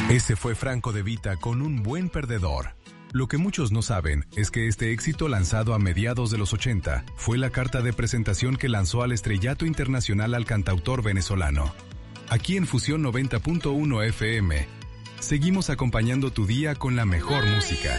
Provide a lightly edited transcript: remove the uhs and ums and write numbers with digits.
Ese fue Franco De Vita con Un buen perdedor. Lo que muchos no saben es que este éxito, lanzado a mediados de los 80, fue la carta de presentación que lanzó al estrellato internacional al cantautor venezolano. Aquí en Fusión 90.1 FM, seguimos acompañando tu día con la mejor música.